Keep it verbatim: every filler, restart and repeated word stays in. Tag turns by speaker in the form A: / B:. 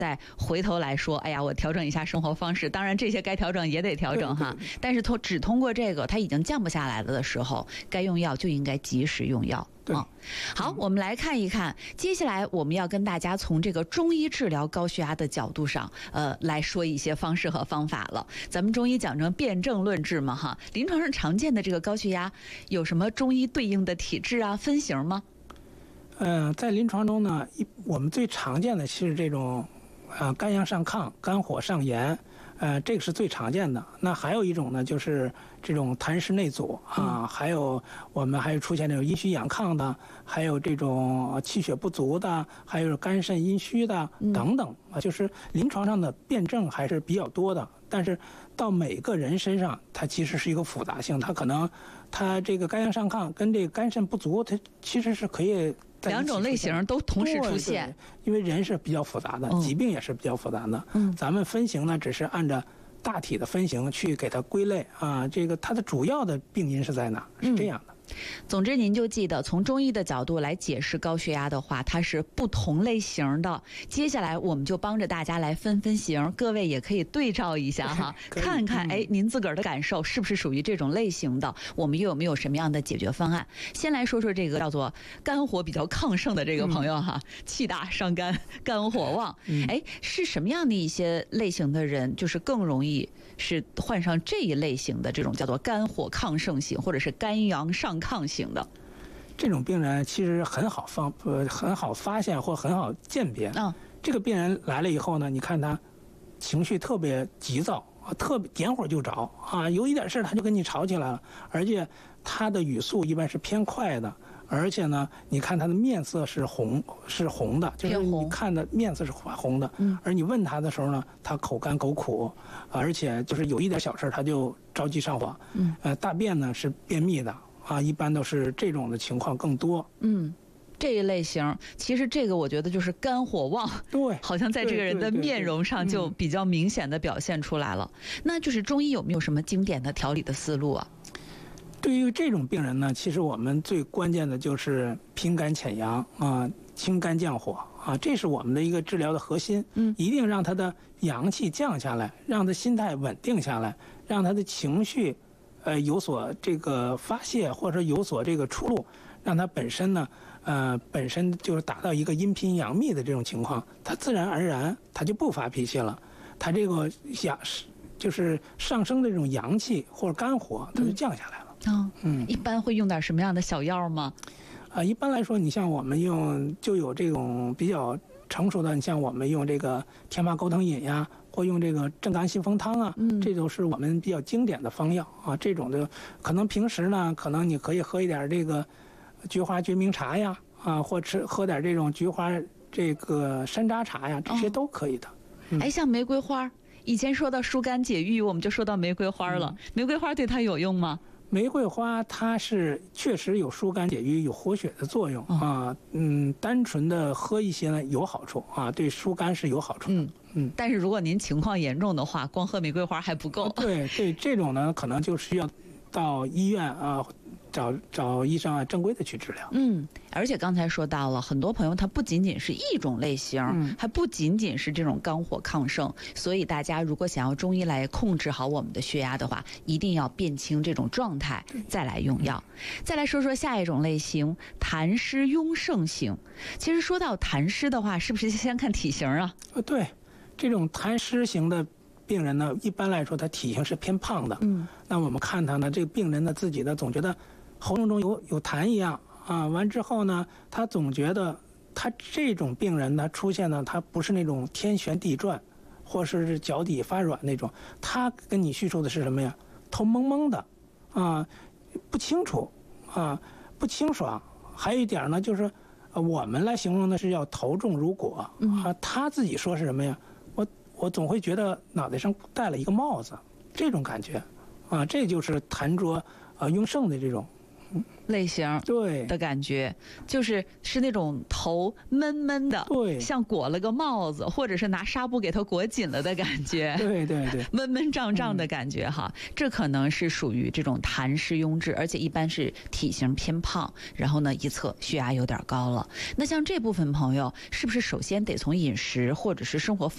A: 再回头来说，哎呀，我调整一下生活方式。当然，这些该调整也得调整哈。但是通只通过这个，它已经降不下来了的时候，该用药就应该及时用药。
B: 对、
A: 嗯，好，我们来看一看，接下来我们要跟大家从这个中医治疗高血压的角度上，呃，来说一些方式和方法了。咱们中医讲成辨证论治嘛，哈，临床上常见的这个高血压有什么中医对应的体质啊、分型吗？
B: 嗯、呃，在临床中呢，一我们最常见的是这种。呃，肝阳上亢、肝火上炎，呃，这个是最常见的。那还有一种呢，就是这种痰湿内阻啊，嗯、还有我们还有出现这种阴虚阳亢的，还有这种气血不足的，还有肝肾阴虚的等等啊。就是临床上的辨证还是比较多的，但是到每个人身上，它其实是一个复杂性，它可能它这个肝阳上亢跟这个肝肾不足，它其实是可以。
A: 两种类型都同时出现，
B: 对对，因为人是比较复杂的，嗯、疾病也是比较复杂的。嗯，咱们分型呢，只是按照大体的分型去给它归类啊。这个它的主要的病因是在哪？是这样的。
A: 嗯，总之，您就记得从中医的角度来解释高血压的话，它是不同类型的。接下来我们就帮着大家来分分型，各位也可以对照一下哈，看看哎，您自个儿的感受是不是属于这种类型的，我们又有没有什么样的解决方案？先来说说这个叫做肝火比较亢盛的这个朋友哈，嗯、气大伤肝，肝火旺，哎、嗯，是什么样的一些类型的人，就是更容易是患上这一类型的这种叫做肝火亢盛型，或者是肝阳上抗型的
B: 这种病人，其实很好方呃很好发现或很好鉴别。嗯，这个病人来了以后呢，你看他情绪特别急躁，特别点火就着啊，有一点事他就跟你吵起来了，而且他的语速一般是偏快的，而且呢，你看他的面色是红是红的，就是你看的面色是红的。嗯，而你问他的时候呢，他口干口苦，而且就是有一点小事他就着急上火。嗯，呃，大便呢是便秘的。啊，一般都是这种的情况更多。
A: 嗯，这一类型，其实这个我觉得就是肝火旺，
B: 对，
A: 好像在这个人的面容上就比较明显的表现出来了。嗯、那就是中医有没有什么经典的调理的思路啊？
B: 对于这种病人呢，其实我们最关键的就是平肝潜阳啊，清肝降火啊，这是我们的一个治疗的核心。嗯，一定让他的阳气降下来，让他心态稳定下来，让他的情绪。呃，有所这个发泄，或者有所这个出路，让他本身呢，呃，本身就是达到一个阴平阳秘的这种情况，他自然而然他就不发脾气了，他这个阳就是上升的这种阳气或者肝火，它就降下来了。
A: 嗯，嗯，一般会用点什么样的小药吗？
B: 啊、呃，一般来说，你像我们用就有这种比较成熟的，你像我们用这个天麻钩藤饮呀。或用这个正肝信风汤啊，嗯，这都是我们比较经典的方药啊。这种的可能平时呢，可能你可以喝一点这个菊花决明茶呀，啊，或吃喝点这种菊花这个山楂茶呀，这些都可以的。哦
A: 嗯、哎，像玫瑰花，以前说到疏肝解郁，我们就说到玫瑰花了。嗯、玫瑰花对它有用吗？
B: 玫瑰花它是确实有疏肝解郁、有活血的作用、哦、啊，嗯，单纯的喝一些呢有好处啊，对疏肝是有好处的。嗯
A: 嗯，但是如果您情况严重的话，光喝玫瑰花还不够。
B: 对对，这种呢可能就需要到医院啊。找找医生啊，正规的去治疗。
A: 嗯，而且刚才说到了，很多朋友他不仅仅是一种类型，嗯、还不仅仅是这种肝火亢盛，所以大家如果想要中医来控制好我们的血压的话，一定要辨清这种状态，再来用药。嗯、再来说说下一种类型，痰湿壅盛型。其实说到痰湿的话，是不是先看体型啊？
B: 呃，对，这种痰湿型的病人呢，一般来说他体型是偏胖的。嗯，那我们看他呢，这个病人呢自己呢总觉得喉咙中有有痰一样啊，完之后呢，他总觉得他这种病人呢出现呢，他不是那种天旋地转，或是脚底发软那种，他跟你叙述的是什么呀？头蒙蒙的，啊，不清楚，啊，不清爽。还有一点呢，就是我们来形容的是要头重如裹啊，他自己说是什么呀？我我总会觉得脑袋上戴了一个帽子，这种感觉，啊，这就是痰浊啊壅盛的这种。
A: 类型
B: 对
A: 的感觉，就是是那种头闷闷的，
B: 对，
A: 像裹了个帽子，或者是拿纱布给它裹紧了的感觉，
B: 对对对，
A: 闷闷胀胀的感觉哈。嗯、这可能是属于这种痰湿壅滞，而且一般是体型偏胖，然后呢一测血压有点高了。那像这部分朋友，是不是首先得从饮食或者是生活方